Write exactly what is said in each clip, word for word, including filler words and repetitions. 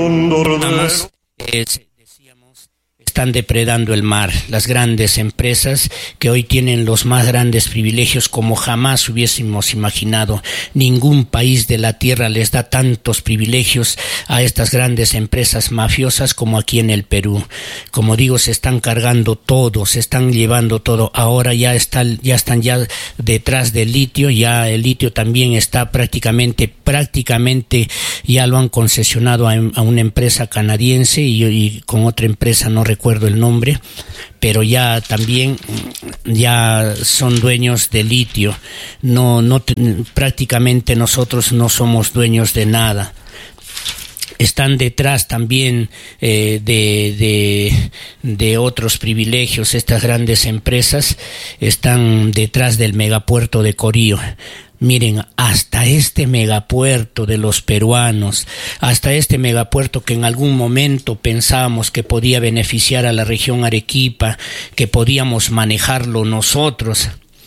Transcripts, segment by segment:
Vamos, eh, decíamos, están depredando el mar, las grandes empresas que hoy tienen los más grandes privilegios como jamás hubiésemos imaginado. Ningún país de la tierra les da tantos privilegios a estas grandes empresas mafiosas como aquí en el Perú. Como digo, se están cargando todo, se están llevando todo. Ahora ya está, ya están ya detrás del litio, ya el litio también está prácticamente, prácticamente ya lo han concesionado a, a una empresa canadiense y, y con otra empresa, no recuerdo el nombre, pero ya también ya son dueños de litio. No, no, prácticamente nosotros no somos dueños de nada. Están detrás también eh, de, de, de otros privilegios. Estas grandes empresas están detrás del megapuerto de Corío. Miren, hasta este megapuerto de los peruanos, hasta este megapuerto que en algún momento pensábamos que podía beneficiar a la región Arequipa, que podíamos manejarlo nosotros,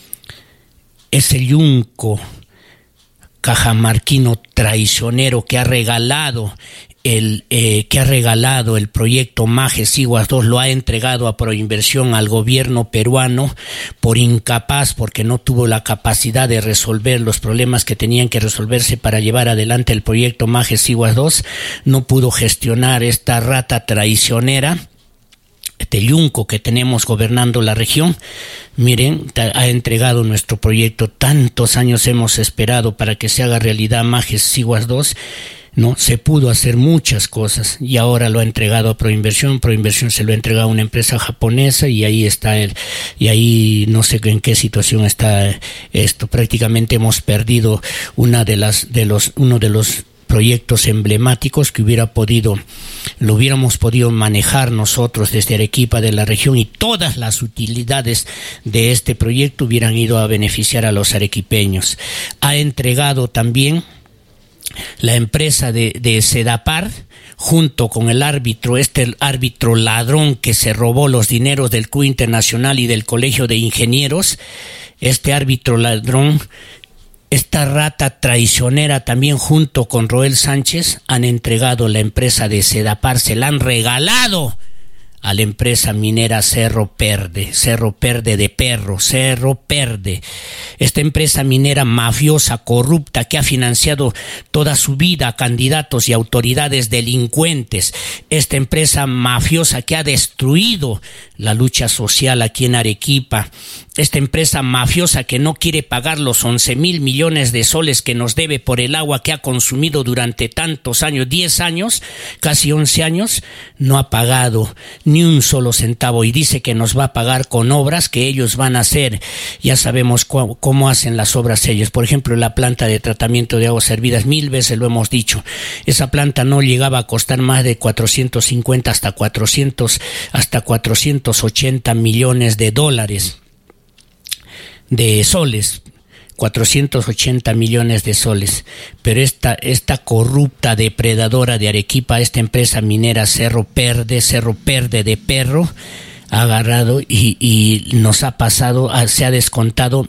ese yunco cajamarquino traicionero que ha regalado el eh, que ha regalado el proyecto Majes Siguas dos, lo ha entregado a Proinversión al gobierno peruano por incapaz, porque no tuvo la capacidad de resolver los problemas que tenían que resolverse para llevar adelante el proyecto Majes Siguas dos. No pudo gestionar esta rata traicionera, este yunco que tenemos gobernando la región. Miren, ha entregado nuestro proyecto. Tantos años hemos esperado para que se haga realidad Majes Siguas dos. No, se pudo hacer muchas cosas y ahora lo ha entregado a Proinversión. Proinversión se lo ha entregado a una empresa japonesa y ahí está él. Y ahí no sé en qué situación está esto. Prácticamente hemos perdido una de las, de los, uno de los proyectos emblemáticos que hubiera podido, lo hubiéramos podido manejar nosotros desde Arequipa, de la región, y todas las utilidades de este proyecto hubieran ido a beneficiar a los arequipeños. Ha entregado también la empresa de, de Sedapar, junto con el árbitro, este árbitro ladrón que se robó los dineros del C U Internacional y del Colegio de Ingenieros. Este árbitro ladrón, esta rata traicionera también, junto con Roel Sánchez, han entregado la empresa de Sedapar, se la han regalado a la empresa minera Cerro Perde, Cerro Perde de Perro, Cerro Perde. Esta empresa minera mafiosa, corrupta, que ha financiado toda su vida a candidatos y autoridades delincuentes. Esta empresa mafiosa que ha destruido la lucha social aquí en Arequipa. Esta empresa mafiosa que no quiere pagar los once mil millones de soles que nos debe por el agua que ha consumido durante tantos años, diez años, casi once años, no ha pagado ni un solo centavo y dice que nos va a pagar con obras que ellos van a hacer. Ya sabemos cu- cómo hacen las obras ellos. Por ejemplo, la planta de tratamiento de aguas servidas, mil veces lo hemos dicho. Esa planta no llegaba a costar más de cuatrocientos cincuenta hasta cuatrocientos, hasta cuatrocientos ochenta millones de dólares. De soles, cuatrocientos ochenta millones de soles, pero esta, esta corrupta depredadora de Arequipa, esta empresa minera Cerro Perde, Cerro Perde de Perro, ha agarrado y, y nos ha pasado, se ha descontado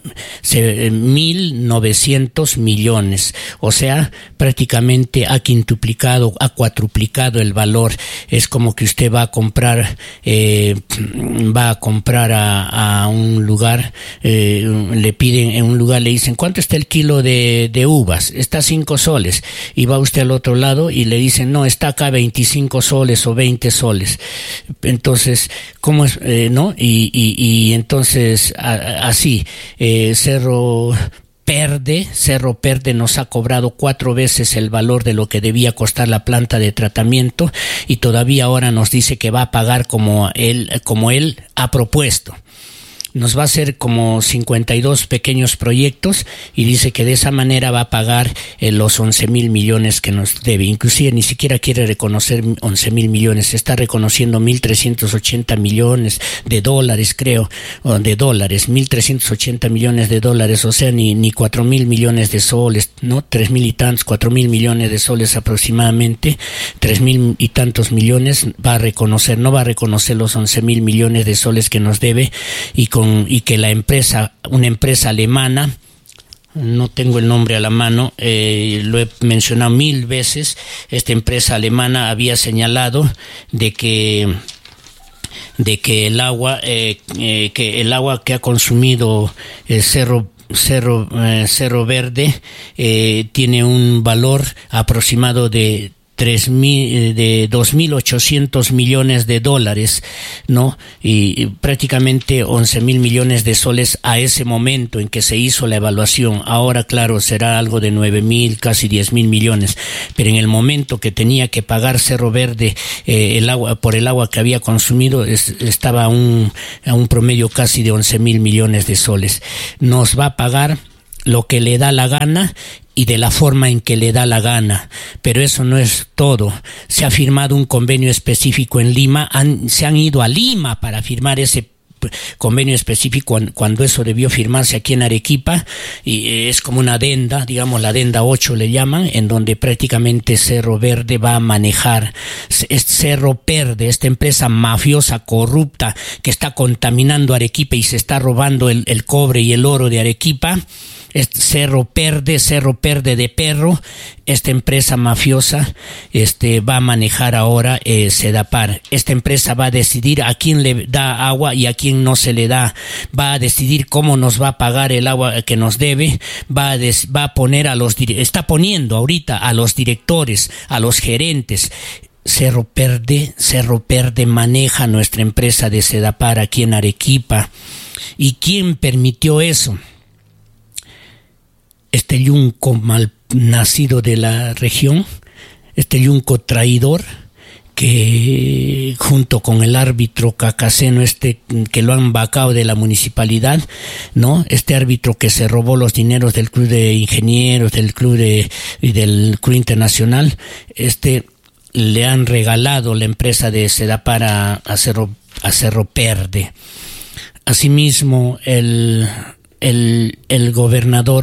mil novecientos millones, o sea, prácticamente ha quintuplicado, ha cuatruplicado el valor. Es como que usted va a comprar, eh, va a comprar a, a un lugar, eh, le piden, en un lugar le dicen, ¿cuánto está el kilo de, de uvas? Está cinco soles, y va usted al otro lado y le dicen, no, está acá veinticinco soles o veinte soles. Entonces, ¿cómo es? Eh, ¿no? Y, y, y entonces a, así eh, Cerro Perde, Cerro Perde nos ha cobrado cuatro veces el valor de lo que debía costar la planta de tratamiento y todavía ahora nos dice que va a pagar como él, como él ha propuesto. Nos va a hacer como cincuenta y dos pequeños proyectos y dice que de esa manera va a pagar eh, los once mil millones que nos debe. Inclusive ni siquiera quiere reconocer once mil millones, está reconociendo mil trescientos ochenta millones de dólares, creo, o de dólares, mil trescientos ochenta millones de dólares, o sea, ni, ni cuatro mil millones de soles, ¿no? Tres mil y tantos, cuatro mil millones de soles aproximadamente, tres mil y tantos millones va a reconocer, no va a reconocer los once mil millones de soles que nos debe y con y que la empresa, una empresa alemana, no tengo el nombre a la mano, eh, lo he mencionado mil veces. Esta empresa alemana había señalado de que de que el agua eh, eh, que el agua que ha consumido el Cerro Cerro eh, Cerro Verde eh, tiene un valor aproximado de tres mil, de dos mil ochocientos millones de dólares, ¿no? Y, y prácticamente once mil millones de soles a ese momento en que se hizo la evaluación. Ahora, claro, será algo de nueve mil, casi diez mil millones. Pero en el momento que tenía que pagar Cerro Verde eh, el agua por el agua que había consumido, es, estaba a un, a un promedio casi de once mil millones de soles. Nos va a pagar lo que le da la gana y de la forma en que le da la gana. Pero eso no es todo. Se ha firmado un convenio específico en Lima, han, se han ido a Lima para firmar ese convenio específico cuando eso debió firmarse aquí en Arequipa, y es como una adenda, digamos la adenda ocho le llaman, en donde prácticamente Cerro Verde va a manejar. Cerro Verde, esta empresa mafiosa, corrupta, que está contaminando Arequipa y se está robando el, el cobre y el oro de Arequipa. Cerro Verde, Cerro Verde de perro, esta empresa mafiosa este, va a manejar ahora eh, Sedapar. Esta empresa va a decidir a quién le da agua y a quién no se le da. Va a decidir cómo nos va a pagar el agua que nos debe. Va a, des, va a poner a los, está poniendo ahorita a los directores, a los gerentes. Cerro Verde, Cerro Verde maneja nuestra empresa de Sedapar aquí en Arequipa. ¿Y quién permitió eso? Este yunco mal nacido de la región, este yunco traidor, que junto con el árbitro cacaceno este que lo han vacado de la municipalidad, ¿no? Este árbitro que se robó los dineros del club de ingenieros, del club de, y del club internacional, este le han regalado la empresa de Sedapar a, a Cerro, a Cerro Verde. Asimismo, el, el, el gobernador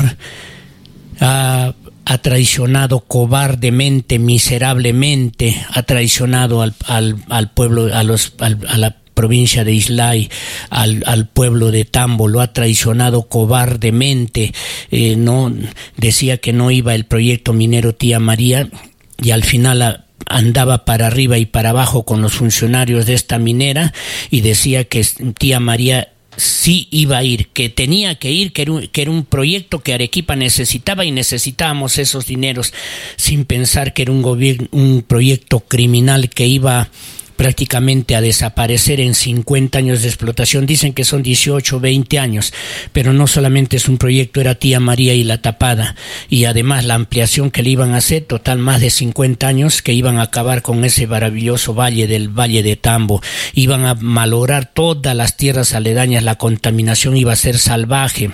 Ha, ha traicionado cobardemente, miserablemente, ha traicionado al, al, al pueblo, a, los, al, a la provincia de Islay, al, al pueblo de Tambo, lo ha traicionado cobardemente. Eh, no decía que no iba el proyecto minero Tía María y al final a, andaba para arriba y para abajo con los funcionarios de esta minera y decía que Tía María sí iba a ir, que tenía que ir, que era, un, que era un proyecto que Arequipa necesitaba y necesitábamos esos dineros, sin pensar que era un gobierno, un proyecto criminal que iba prácticamente a desaparecer en cincuenta años de explotación. Dicen que son dieciocho, veinte años, pero no solamente es un proyecto, era Tía María y La Tapada, y además la ampliación que le iban a hacer, total más de cincuenta años, que iban a acabar con ese maravilloso valle del Valle de Tambo, iban a malograr todas las tierras aledañas, la contaminación iba a ser salvaje.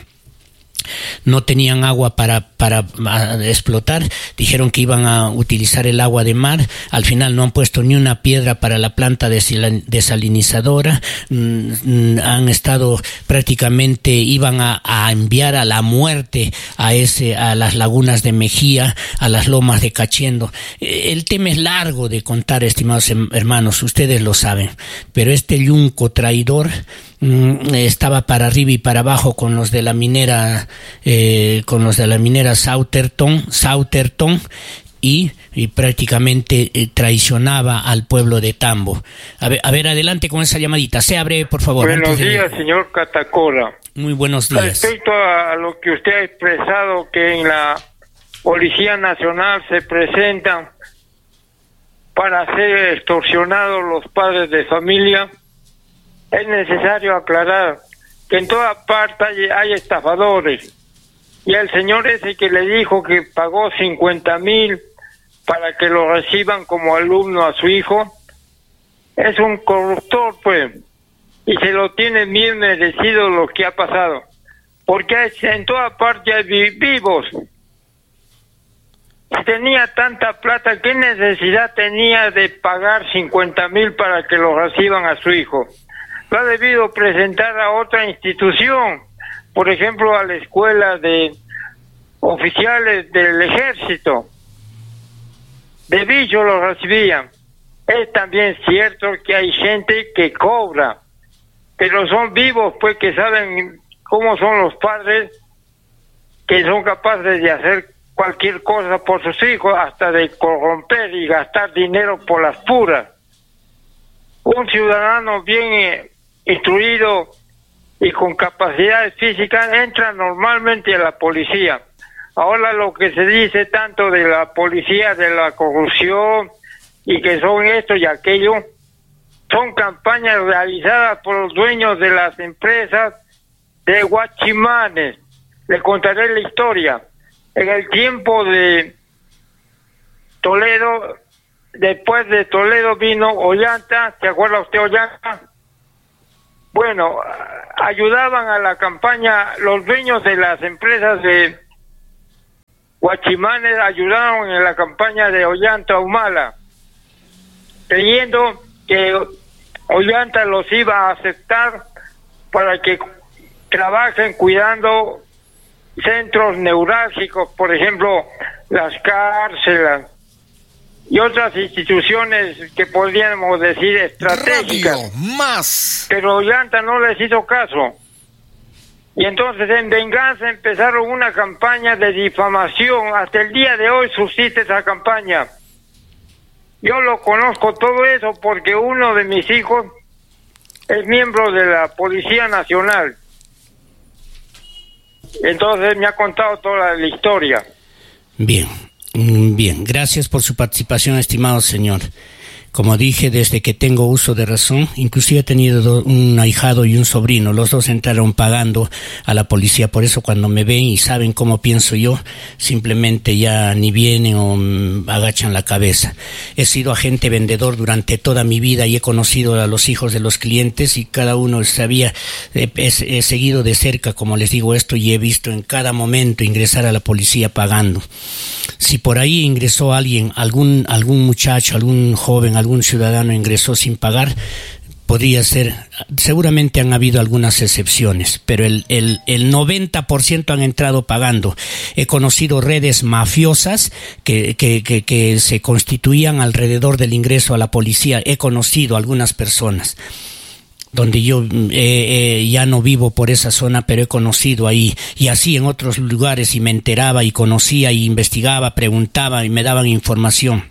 No tenían agua para, para explotar, dijeron que iban a utilizar el agua de mar, al final no han puesto ni una piedra para la planta desalinizadora, mm, han estado prácticamente, iban a, a enviar a la muerte a, ese, a las lagunas de Mejía, a las lomas de Cachendo. El tema es largo de contar, estimados hermanos, ustedes lo saben, pero este yunco traidor estaba para arriba y para abajo con los de la minera eh, con los de la minera Sauterton, Sauterton y, y prácticamente eh, traicionaba al pueblo de Tambo. A ver, a ver, adelante con esa llamadita, sea breve por favor. Buenos de... días, señor Catacora. Muy buenos días. Respecto a lo que usted ha expresado, que en la Policía Nacional se presentan para ser extorsionados los padres de familia, es necesario aclarar que en toda parte hay, hay estafadores, y el señor ese que le dijo que pagó cincuenta mil para que lo reciban como alumno a su hijo es un corruptor, pues, y se lo tiene bien merecido lo que ha pasado, porque hay, en toda parte hay vivos. Si tenía tanta plata, ¿qué necesidad tenía de pagar cincuenta mil para que lo reciban a su hijo? Lo ha debido presentar a otra institución, por ejemplo a la escuela de oficiales del ejército. De bicho lo recibían. Es también cierto que hay gente que cobra, pero son vivos, pues, que saben cómo son los padres, que son capaces de hacer cualquier cosa por sus hijos, hasta de corromper y gastar dinero por las puras. Un ciudadano bien eh, instruido y con capacidades físicas entra normalmente a la policía. Ahora lo que se dice tanto de la policía, de la corrupción, y que son esto y aquello, son campañas realizadas por los dueños de las empresas de guachimanes. Le contaré la historia. En el tiempo de Toledo, después de Toledo vino Ollanta, ¿se acuerda usted Ollanta? Bueno, ayudaban a la campaña, los dueños de las empresas de guachimanes ayudaron en la campaña de Ollanta Humala, creyendo que Ollanta los iba a aceptar para que trabajen cuidando centros neurálgicos, por ejemplo, las cárceles y otras instituciones que podríamos decir estratégicas. Radio Más. Pero Ollanta no les hizo caso. Y entonces en venganza empezaron una campaña de difamación. Hasta el día de hoy subsiste esa campaña. Yo lo conozco todo eso porque uno de mis hijos es miembro de la Policía Nacional. Entonces me ha contado toda la historia. Bien, bien. Gracias por su participación, estimado señor. Como dije, desde que tengo uso de razón, inclusive he tenido un ahijado y un sobrino, los dos entraron pagando a la policía, por eso cuando me ven y saben cómo pienso yo, simplemente ya ni vienen o mm, agachan la cabeza. He sido agente vendedor durante toda mi vida y he conocido a los hijos de los clientes y cada uno sabía, he, he, he seguido de cerca, como les digo esto, y he visto en cada momento ingresar a la policía pagando. Si por ahí ingresó alguien, algún, algún muchacho, algún joven, algún ciudadano ingresó sin pagar, podría ser, seguramente han habido algunas excepciones, pero el, el, el noventa por ciento han entrado pagando. He conocido redes mafiosas que, que, que, que se constituían alrededor del ingreso a la policía. He conocido algunas personas donde yo eh, eh, ya no vivo por esa zona, pero he conocido ahí, y así en otros lugares, y me enteraba y conocía y investigaba, preguntaba y me daban información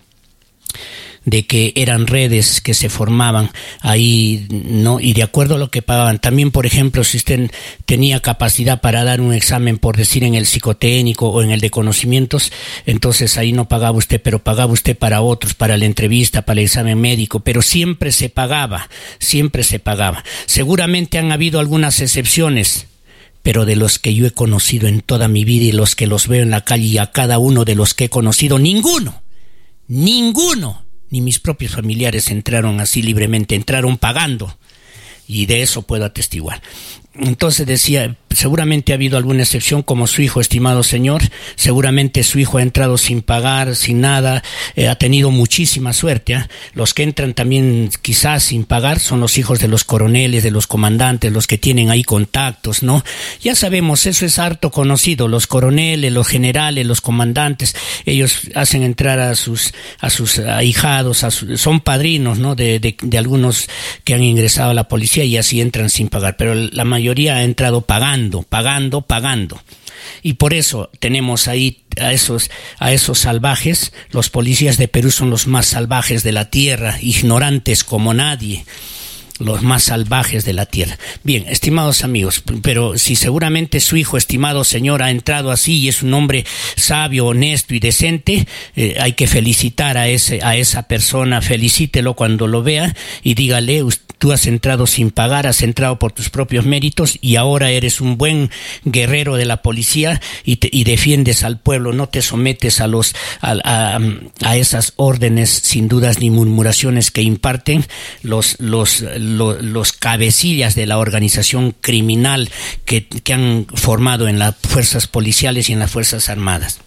de que eran redes que se formaban ahí, ¿no? Y de acuerdo a lo que pagaban. También, por ejemplo, si usted tenía capacidad para dar un examen, por decir, en el psicotécnico o en el de conocimientos, entonces ahí no pagaba usted, pero pagaba usted para otros, para la entrevista, para el examen médico, pero siempre se pagaba, siempre se pagaba. Seguramente han habido algunas excepciones, pero de los que yo he conocido en toda mi vida y los que los veo en la calle, y a cada uno de los que he conocido, ninguno, ninguno, ni mis propios familiares entraron así libremente, entraron pagando, y de eso puedo atestiguar. Entonces decía, seguramente ha habido alguna excepción, como su hijo, estimado señor, seguramente su hijo ha entrado sin pagar, sin nada, eh, ha tenido muchísima suerte, ¿eh? Los que entran también quizás sin pagar son los hijos de los coroneles, de los comandantes, los que tienen ahí contactos, ¿no? Ya sabemos, eso es harto conocido, los coroneles, los generales, los comandantes, ellos hacen entrar a sus a sus ahijados, a su, son padrinos, ¿no? De, de, de algunos que han ingresado a la policía y así entran sin pagar, pero la mayoría ha entrado pagando, pagando, pagando. Y por eso tenemos ahí a esos, a esos salvajes. Los policías de Perú son los más salvajes de la tierra, ignorantes como nadie, los más salvajes de la tierra. Bien, estimados amigos, pero si seguramente su hijo, estimado señor, ha entrado así y es un hombre sabio, honesto y decente, eh, hay que felicitar a ese, a esa persona, felicítelo cuando lo vea y dígale, tú has entrado sin pagar, has entrado por tus propios méritos y ahora eres un buen guerrero de la policía y, te, y defiendes al pueblo, no te sometes a los a, a, a esas órdenes sin dudas ni murmuraciones que imparten los los los, los cabecillas de la organización criminal que, que han formado en las fuerzas policiales y en las fuerzas armadas.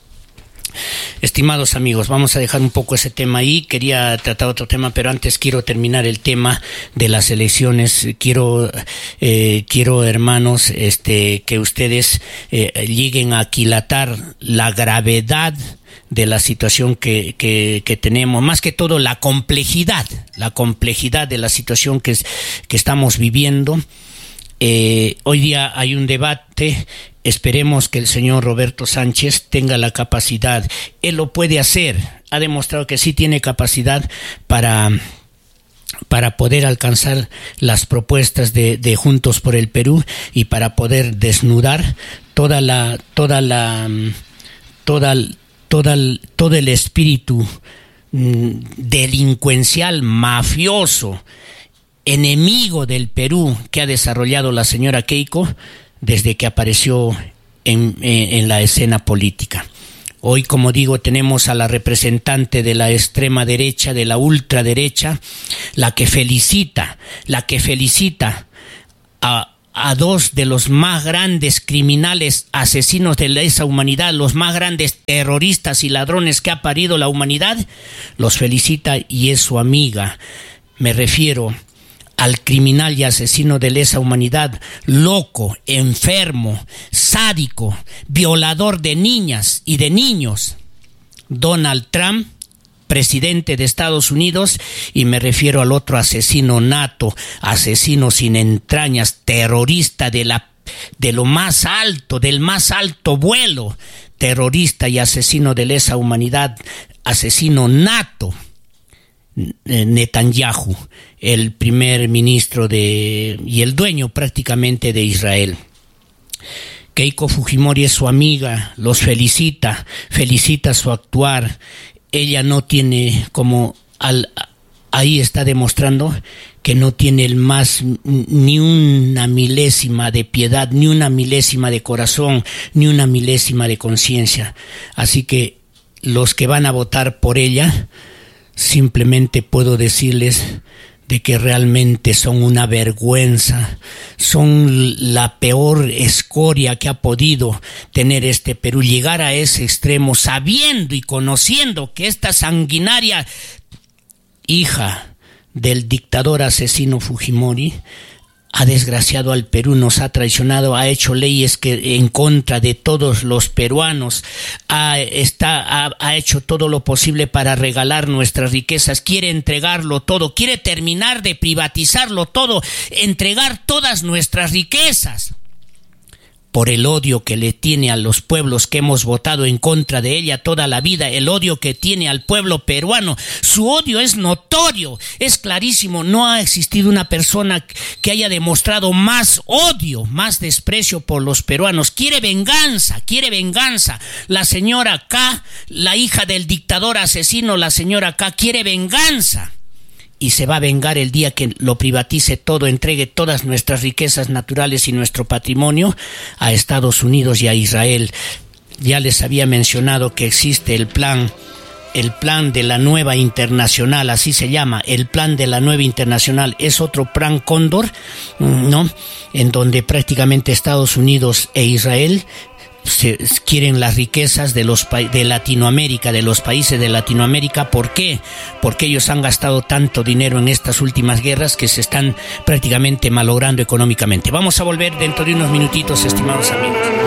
Estimados amigos, vamos a dejar un poco ese tema ahí. Quería tratar otro tema, pero antes quiero terminar el tema de las elecciones. Quiero, eh, quiero hermanos, este, que ustedes eh, lleguen a aquilatar la gravedad de la situación que, que, que tenemos, más que todo la complejidad, la complejidad de la situación que, que estamos viviendo. Eh, hoy día hay un debate, esperemos que el señor Roberto Sánchez tenga la capacidad, él lo puede hacer, ha demostrado que sí tiene capacidad para, para poder alcanzar las propuestas de, de Juntos por el Perú y para poder desnudar toda la, toda la, toda, toda, todo el espíritu delincuencial, mafioso, enemigo del Perú que ha desarrollado la señora Keiko desde que apareció en, en, en la escena política. Hoy, como digo, tenemos a la representante de la extrema derecha, de la ultraderecha, la que felicita, la que felicita a, a dos de los más grandes criminales, asesinos de lesa humanidad, los más grandes terroristas y ladrones que ha parido la humanidad, los felicita y es su amiga. Me refiero al criminal y asesino de lesa humanidad, loco, enfermo, sádico, violador de niñas y de niños, Donald Trump, presidente de Estados Unidos, y me refiero al otro asesino nato, asesino sin entrañas, terrorista de la de lo más alto, del más alto vuelo, terrorista y asesino de lesa humanidad, asesino nato, Netanyahu, el primer ministro de y el dueño prácticamente de Israel. Keiko Fujimori es su amiga, los felicita, felicita su actuar. Ella no tiene, como al, ahí está demostrando que no tiene el más, ni una milésima de piedad, ni una milésima de corazón, ni una milésima de conciencia. Así que los que van a votar por ella, simplemente puedo decirles de que realmente son una vergüenza, son la peor escoria que ha podido tener este Perú, llegar a ese extremo sabiendo y conociendo que esta sanguinaria hija del dictador asesino Fujimori ha desgraciado al Perú, nos ha traicionado, ha hecho leyes que en contra de todos los peruanos, ha, está, ha, ha hecho todo lo posible para regalar nuestras riquezas, quiere entregarlo todo, quiere terminar de privatizarlo todo, entregar todas nuestras riquezas. Por el odio que le tiene a los pueblos que hemos votado en contra de ella toda la vida, el odio que tiene al pueblo peruano, su odio es notorio, es clarísimo, no ha existido una persona que haya demostrado más odio, más desprecio por los peruanos, quiere venganza, quiere venganza, la señora K, la hija del dictador asesino, la señora K quiere venganza. Y se va a vengar el día que lo privatice todo, entregue todas nuestras riquezas naturales y nuestro patrimonio a Estados Unidos y a Israel. Ya les había mencionado que existe el plan, el plan de la nueva internacional, así se llama, el plan de la nueva internacional. Es otro plan Cóndor, ¿no? En donde prácticamente Estados Unidos e Israel se quieren las riquezas de los de Latinoamérica, de los países de Latinoamérica. ¿Por qué? Porque ellos han gastado tanto dinero en estas últimas guerras que se están prácticamente malogrando económicamente. Vamos a volver dentro de unos minutitos, estimados amigos.